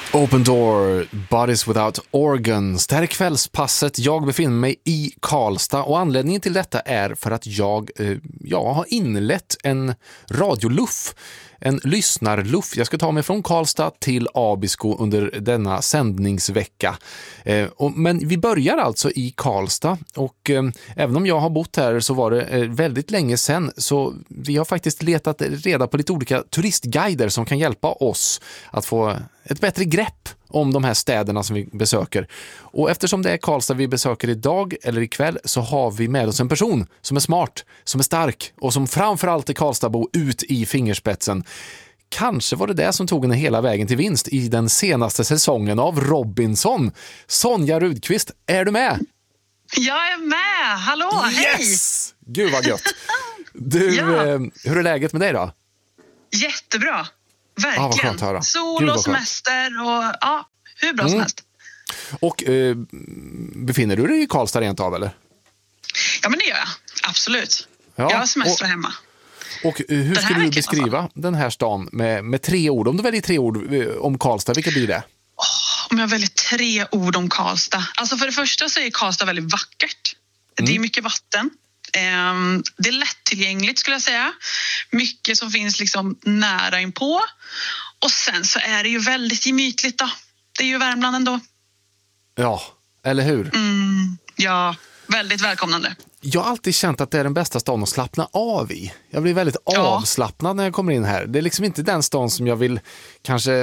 Open Door, Bodies Without Organs. Det här är kvällspasset. Jag befinner mig i Karlstad och anledningen till detta är för att jag har inlett en radioluff. En lyssnarluff. Jag ska ta mig från Karlstad till Abisko under denna sändningsvecka. Men vi börjar alltså i Karlstad och även om jag har bott här så var det väldigt länge sedan, så vi har faktiskt letat reda på lite olika turistguider som kan hjälpa oss att få ett bättre grepp om de här städerna som vi besöker. Och eftersom det är Karlstad vi besöker idag eller ikväll, så har vi med oss en person som är smart, som är stark och som framförallt är Karlstadbo ut i fingerspetsen. Kanske var det som tog henne hela vägen till vinst i den senaste säsongen av Robinson. Sonja Rudqvist, är du med? Jag är med, hallå, yes! Hej! Gud vad gött. Du, hur är läget med dig då? Jättebra, verkligen. Vad skönt att höra. Sol och semester och hur bra som helst. Och befinner du dig i Karlstad rent av eller? Ja men det gör jag, absolut. Ja. Jag har semester hemma. Och hur skulle du beskriva den här stan med 3 ord? Om du väljer 3 ord om Karlstad, vilka blir det? Om jag väljer 3 ord om Karlstad. Alltså för det första så är Karlstad väldigt vackert. Det är mycket vatten. Det är lättillgängligt skulle jag säga. Mycket som finns liksom nära inpå. Och sen så är det ju väldigt gemytligt då. Det är ju Värmland ändå. Ja, eller hur? Ja, väldigt välkomnande. Jag har alltid känt att det är den bästa stan att slappna av i. Jag blir väldigt avslappnad när jag kommer in här. Det är liksom inte den stan som jag vill kanske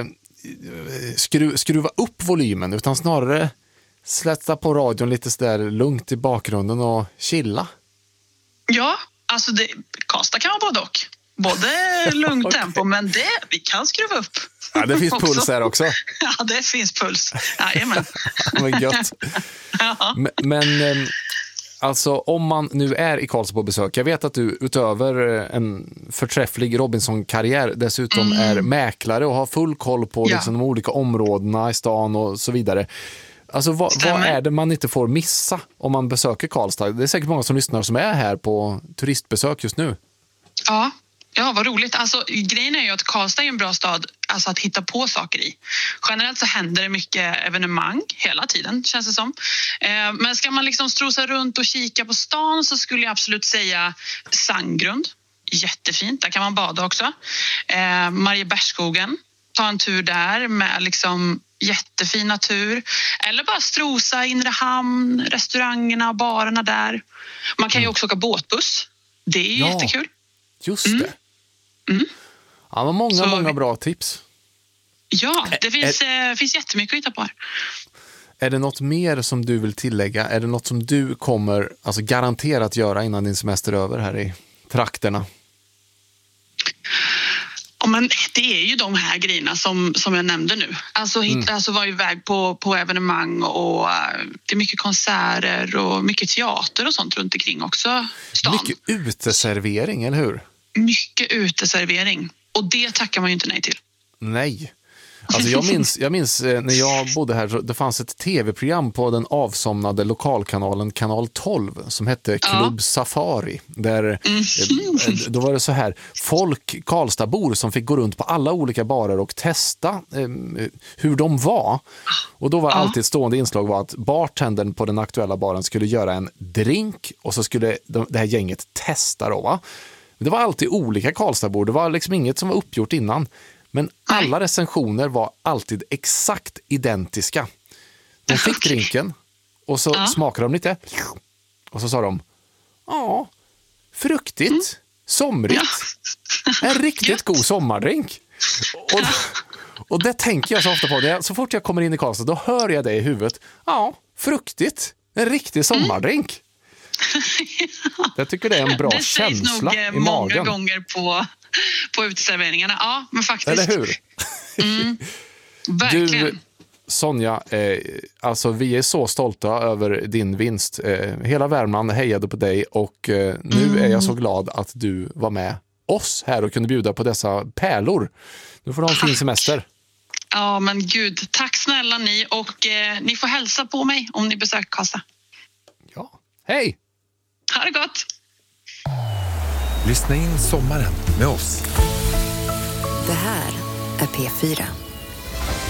skruva upp volymen, utan snarare slätta på radion lite sådär lugnt i bakgrunden och chilla. Ja, alltså Karlstad kan vara både lugnt tempo, men vi kan skruva upp. Ja, det finns puls här också. Ja, det finns puls. Jajamän. Men gött. Men alltså om man nu är i Karlstad på besök, jag vet att du utöver en förträfflig Robinson-karriär dessutom är mäklare och har full koll på liksom, de olika områdena i stan och så vidare. Alltså vad är det man inte får missa om man besöker Karlstad? Det är säkert många som lyssnar som är här på turistbesök just nu. Ja, vad roligt. Alltså, grejen är ju att Karlstad är en bra stad alltså, att hitta på saker i. Generellt så händer det mycket evenemang hela tiden, känns det som. Men ska man liksom strosa runt och kika på stan så skulle jag absolut säga Sandgrund. Jättefint, där kan man bada också. Mariebergsskogen, ta en tur där med liksom jättefin natur. Eller bara strosa Inre hamn, restaurangerna och barerna där. Man kan ju också åka båtbuss. Det är ju jättekul. Just det. Ja, men många bra tips. Ja, det finns jättemycket att hitta på här. Är det något mer som du vill tillägga? Är det något som du kommer alltså garanterat göra innan din semester är över här i trakterna? Ja, men det är ju de här grejerna som jag nämnde nu. Alltså vara iväg på evenemang och det är mycket konserter och mycket teater och sånt runt omkring också. Stan. Mycket uteservering, eller hur? Mycket uteservering. Och det tackar man ju inte nej till. Nej. Alltså jag minns när jag bodde här, det fanns ett tv-program på den avsomnade lokalkanalen Kanal 12 som hette Club Safari. Där, då var det så här, Karlstadbor som fick gå runt på alla olika barer och testa hur de var. Och då var alltid ett stående inslag var att bartendern på den aktuella baren skulle göra en drink och så skulle det här gänget testa då, va? Det var alltid olika Karlstadbor, det var liksom inget som var uppgjort innan. Men alla recensioner var alltid exakt identiska. De fick drinken och så smakade de lite. Och så sa de, fruktigt, somrigt. En riktigt god sommardrink. Och det tänker jag så ofta på. Så fort jag kommer in i Karlstad, då hör jag det i huvudet. Fruktigt, en riktig sommardrink. Jag tycker det är en bra känsla i magen. Det sägs nog många gånger på uteserveringarna. Ja, men faktiskt. Eller hur? Verkligen. Du, Sonja, alltså vi är så stolta över din vinst. Hela Värmland hejade på dig och nu är jag så glad att du var med oss här och kunde bjuda på dessa pärlor. Nu får du ha en fin semester. Ja, men gud. Tack snälla ni och ni får hälsa på mig om ni besöker Karlstad. Ja, hej! Ha det gott! Lyssna in sommaren med oss. Det här är P4.